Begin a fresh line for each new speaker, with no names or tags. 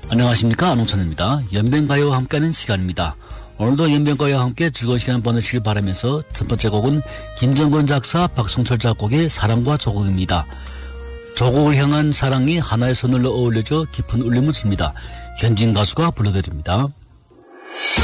안녕하십니까, 안홍천입니다. 연변가요와 함께하는 시간입니다. 오늘도 연변가요와 함께 즐거운 시간 보내시길 바라면서 첫 번째 곡은 김정건 작사, 박성철 작곡의 사랑과 조국입니다. 조국을 향한 사랑이 하나의 선율로 어울려져 깊은 울림을 줍니다. 현진 가수가 불러드립니다.